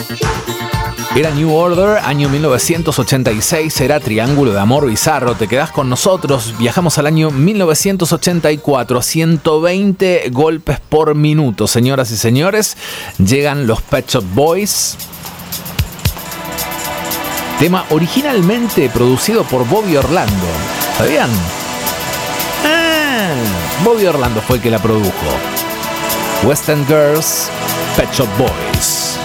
Era New Order, año 1986, era Triángulo de Amor Bizarro. Te quedás con nosotros, viajamos al año 1984, 120 golpes por minuto. Señoras y señores, llegan los Pet Shop Boys. Tema originalmente producido por Bobby Orlando. ¿Sabían? Bobby Orlando fue el que la produjo. Western Girls, Pet Shop Boys.